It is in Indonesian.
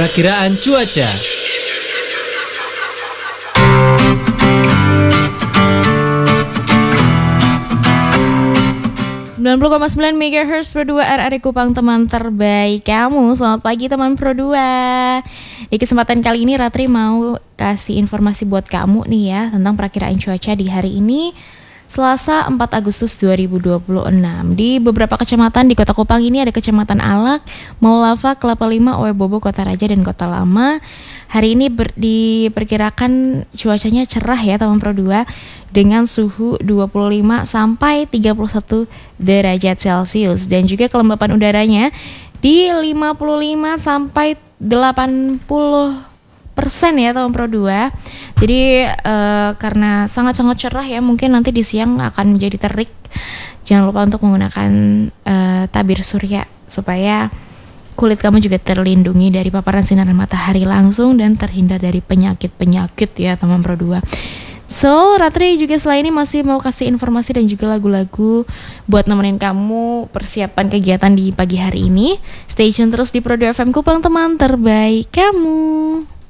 Perakiraan cuaca. 90,9 MHz Pro 2 RRI Kupang, teman terbaik kamu. Selamat pagi teman Pro 2. Di kesempatan kali ini Ratri mau kasih informasi buat kamu nih ya tentang perakiraan cuaca di hari ini, Selasa 4 Agustus 2026. Di beberapa kecamatan di Kota Kupang ini ada Kecamatan Alak, Maulava, Kelapa Lima, Oebobo, Kota Raja, dan Kota Lama. Hari ini diperkirakan cuacanya cerah ya teman Pro 2, dengan suhu 25 sampai 31 derajat Celcius, dan juga kelembapan udaranya di 55 sampai 80% ya teman Pro 2. Jadi karena sangat-sangat cerah ya, mungkin nanti di siang akan menjadi terik. Jangan lupa untuk menggunakan tabir surya supaya kulit kamu juga terlindungi dari paparan sinar matahari langsung dan terhindar dari penyakit-penyakit ya teman Pro 2. So, Ratri juga selain ini masih mau kasih informasi dan juga lagu-lagu buat nemenin kamu persiapan kegiatan di pagi hari ini. Stay tune terus di Pro 2 FM Kupang, teman terbaik kamu.